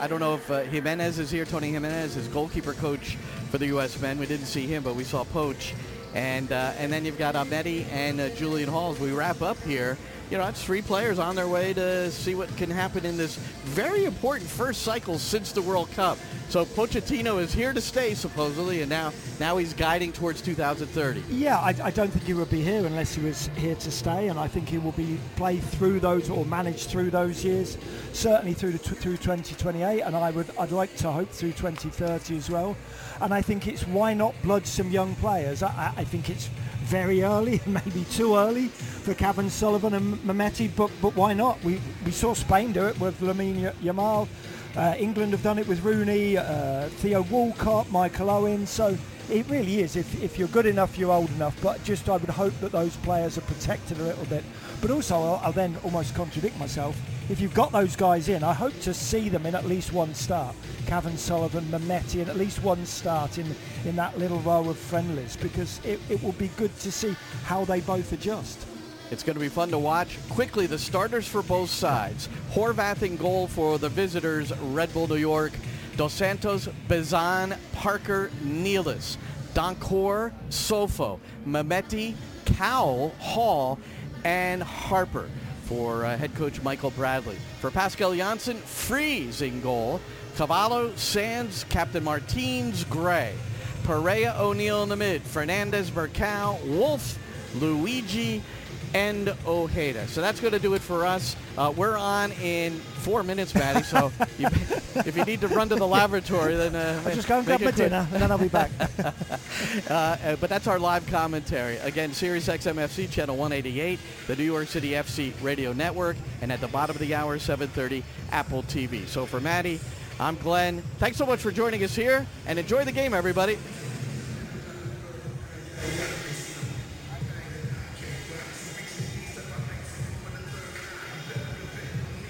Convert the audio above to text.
I don't know if Jimenez is here. Tony Jimenez is goalkeeper coach for the U.S. men. We didn't see him, but we saw Poach. And then you've got Ahmedi and Julian Hall. As we wrap up here, it's 3 players on their way to see what can happen in this very important first cycle since the World Cup. So Pochettino is here to stay, supposedly, and now he's guiding towards 2030. Yeah, I don't think he would be here unless he was here to stay, and I think he will play through those or manage through those years, certainly through 2028, and I'd like to hope through 2030 as well. And I think it's why not blood some young players. I think it's very early, maybe too early for Kevin Sullivan and Mehmeti, but why not? We saw Spain do it with Lamine Yamal. England have done it with Rooney, Theo Walcott, Michael Owen. So it really is. If you're good enough, you're old enough. But I would hope that those players are protected a little bit. But also, I'll then almost contradict myself. If you've got those guys in, I hope to see them in at least one start. Kevin Sullivan, Mehmeti, in at least one start in that little row of friendlies, because it will be good to see how they both adjust. It's going to be fun to watch. Quickly, the starters for both sides. Horvath in goal for the visitors, Red Bull New York. Dos Santos, Bazan, Parker, Nealis. Donkor, Sofo, Mehmeti, Cowell, Hall, and Harper for head coach Michael Bradley. For Pascal Janssen, Freeze in goal. Cavallo, Sands, Captain Martins, Gray. Pereira, O'Neill in the mid. Fernandez, Bercal, Wolf, Luigi, and Ojeda. So that's going to do it for us. We're on in 4 minutes, Maddie. So if you need to run to the laboratory, then I'll just go and grab my dinner, and then I'll be back. But that's our live commentary. Again, Sirius XM-FC, channel 188, the New York City FC radio network, and at the bottom of the hour, 7:30, Apple TV. So for Maddie, I'm Glenn. Thanks so much for joining us here, and enjoy the game, everybody.